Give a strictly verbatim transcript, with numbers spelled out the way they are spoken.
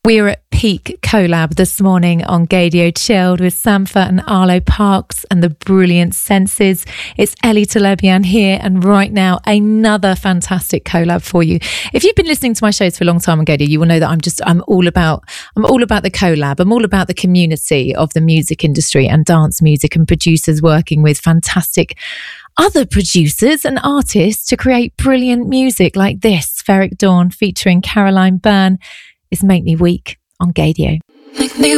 We're at peak collab this morning on Gaydio Chilled with Sampha and Arlo Parks and the Brilliant Senses. It's Ellie Talebian here, and right now another fantastic collab for you. If you've been listening to my shows for a long time on Gaydio, you will know that I'm just I'm all about I'm all about the collab. I'm all about the community of the music industry and dance music and producers working with fantastic other producers and artists to create brilliant music like this. Ferric Dawn featuring Caroline Byrne is Make Me Weak on Gaydio. Make me